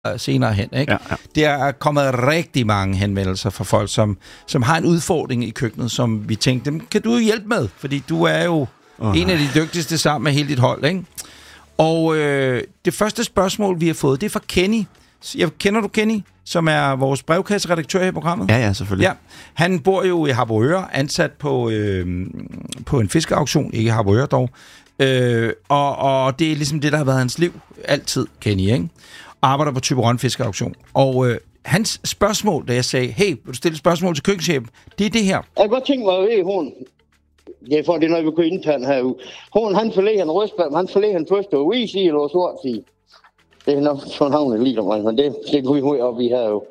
senere hen, ikke? Ja. Der er kommet rigtig mange henvendelser fra folk, som har en udfordring i køkkenet, som vi tænkte, dem kan du hjælpe med, fordi du er jo en af de dygtigste sammen med hele dit hold, ikke? Og det første spørgsmål, vi har fået, det er fra Kenny. Kender du Kenny, som er vores brevkasseredaktør her i programmet? Ja, selvfølgelig. Ja. Han bor jo i Harboøre, ansat på en fiskeauktion, ikke Harboøre dog. Og det er ligesom det, der har været hans liv altid, Kenny, ikke? Arbejder på Thyborøn Fiskeauktion. Og hans spørgsmål, da jeg sagde, hey, vil du stille et spørgsmål til køkkenchefen? Det er det her. Jeg kan godt tænke mig at vide, hun... Jeg får det, når vi går internt herude. Han forlægger en rødspand, han forlægger en første og hvid side eller sort side. Det er nok sådan havnet lige omkring, men det går vi højt op i her jo.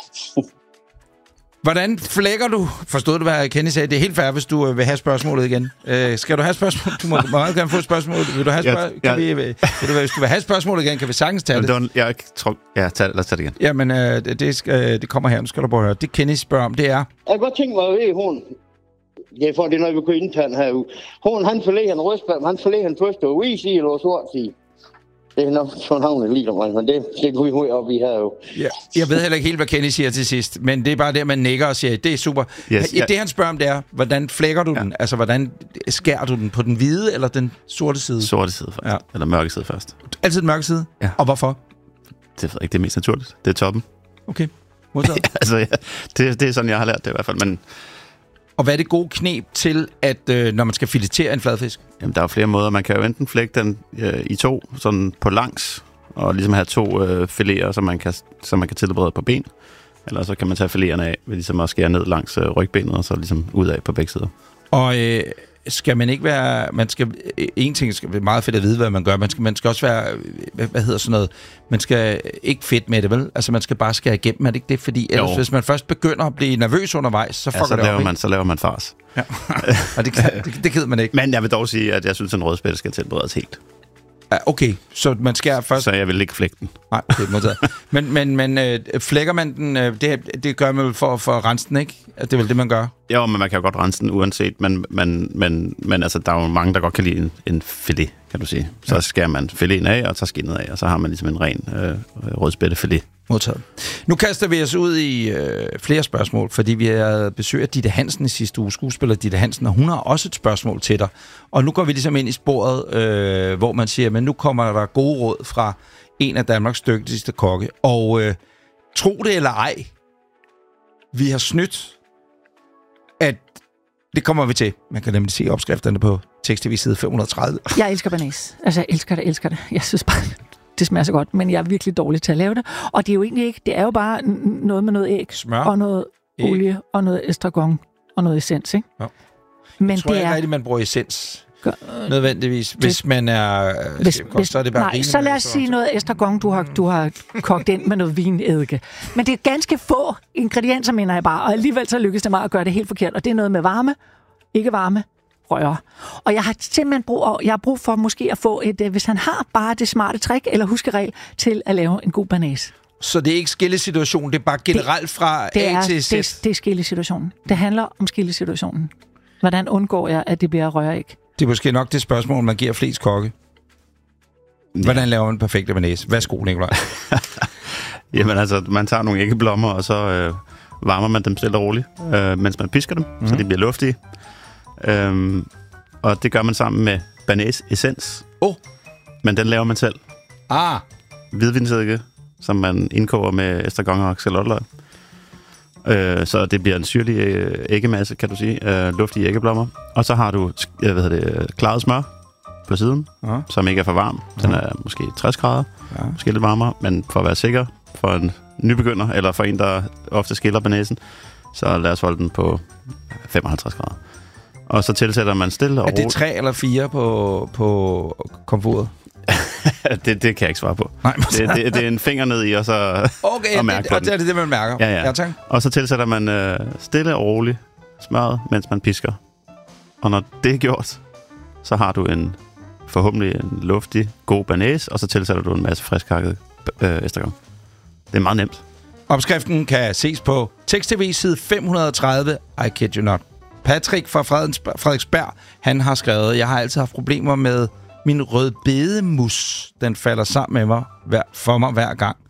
Hvordan flækker du? Forstod du, hvad Kenny sagde? Det er helt fair, hvis du vil have spørgsmålet igen. Skal du have spørgsmålet? Du må meget gerne få spørgsmålet. Vil du have spørgsmålet? Hvis du vil have spørgsmålet igen, kan vi sagtens tage det. Jeg tror... Ja, lad os tage det igen. Jamen, det kommer her. Nu skal du bare høre. Det Kenny spørger om, det er... Jeg kan godt tænke mig at vide, hun... Jeg får det, når vi går internt herude. Han forlægger en rødspand, han forlægger en første og hvid side eller sort side. Det er nok sådan havnet lige omkring, men det går vi højt op i her jo. Ja. Jeg ved heller ikke helt, hvad Kenny siger til sidst, men det er bare det, man nikker og siger, det er super. Yes, det han spørger om, det er, hvordan flækker du den? Altså, hvordan skærer du den på den hvide eller den sorte side? Sorte side først. Ja. Eller mørke side først. Altid den mørke side? Ja. Og hvorfor? Det ved jeg ikke, det er mest naturligt. Det er toppen. Okay, modtaget. Det er sådan, jeg har lært det i hvert fald, men... Og hvad er det gode knep til, at når man skal filetere en fladfisk? Jamen, der er flere måder. Man kan jo enten flække den i to, sådan på langs, og ligesom have to fileter, som man kan tilberede på ben. Eller så kan man tage fileterne af, ved ligesom at skære ned langs rygbenet, og så ligesom ud af på begge sider. Og skal man ikke være... En ting skal være meget fedt at vide, hvad man gør. Man skal også være... Hvad hedder sådan noget? Man skal ikke fedt med det, vel? Altså, man skal bare skære igennem. Er det ikke det? Fordi ellers, hvis man først begynder at blive nervøs undervejs, så fucker det op, så laver man fars. Ja. Og det gider man ikke. Men jeg vil dog sige, at jeg synes, at en rødspætte skal tilberedes helt. Okay, så man skærer først... Så jeg vil ikke flække den. Nej, det er modtaget. Men flækker man den... Det gør man vel for at rense den, ikke? Det er vel det, man gør? Jo, men man kan jo godt rense den uanset, men altså, der er jo mange, der godt kan lide en filet, kan du sige. Så skærer man fileten af, og tager skinnet af, og så har man ligesom en ren rødspættefilet. Modtaget. Nu kaster vi os ud i flere spørgsmål, fordi vi har besøg af Ditte Hansen i sidste uge, skuespiller Ditte Hansen, og hun har også et spørgsmål til dig. Og nu går vi ligesom ind i sporet, hvor man siger, men nu kommer der gode råd fra en af Danmarks dygtigste kokke. Og tro det eller ej, vi har snydt, at det kommer vi til. Man kan nemlig se opskrifterne på tekst-tv side 530. Jeg elsker banæs. Altså, jeg elsker det. Jeg synes bare, det smager så godt, men jeg er virkelig dårlig til at lave det. Og det er jo egentlig ikke, det er jo bare noget med noget æg, smør, og noget olie, og noget estragon, og noget essens, ikke? Ja. Men jeg tror det ikke er... rigtigt, man bruger essens. Nødvendigvis. Hvis man er... så er det bare nej, så lad os sige noget estragon, du har kogt ind med noget vinedike. Men det er ganske få ingredienser, mener jeg bare, og alligevel så lykkes det mig at gøre det helt forkert. Og det er noget med varme, ikke varme, røre. Og jeg har simpelthen brug for måske at få et, hvis han har bare det smarte trick eller huskeregel til at lave en god banæs. Så det er ikke skillesituation, det er bare generelt fra A til Z? Det er skillesituationen. Det handler om skillesituationen. Hvordan undgår jeg, at det bliver røræg? Det er måske nok det spørgsmål, man giver flest kokke. Hvordan laver man en perfekt banæs? Værsgo, Nikolaj. Jamen altså, man tager nogle æggeblommer, og så varmer man dem stille og roligt, mens man pisker dem, så de bliver luftige. Og det gør man sammen med banæs-essens. Men den laver man selv. Hvidvinsedike, som man indkoger med estragon og xalotløg. Så det bliver en syrlig æggemasse, kan du sige. Luftige æggeblommer. Og så har du klaret smør på siden, som ikke er for varm. Den er måske 60 grader, måske lidt varmere, men for at være sikker, for en nybegynder, eller for en, der ofte skiller banæsen, så lad os holde den på 55 grader. Og så tilsætter man stille og roligt. Er det 3 eller 4 på komfuret? det kan jeg ikke svare på. Nej, det er en finger ned i, og så og mærke på den. Og det er det, man mærker. Ja, tak. Og så tilsætter man stille og roligt smøret, mens man pisker. Og når det er gjort, så har du forhåbentlig en luftig, god banæs, og så tilsætter du en masse frishakket estragon. Det er meget nemt. Opskriften kan ses på tekst-tv side 530. I kid you not. Patrick fra Frederiksberg, han har skrevet, jeg har altid haft problemer med min rødbedemus. Den falder sammen med mig for mig hver gang.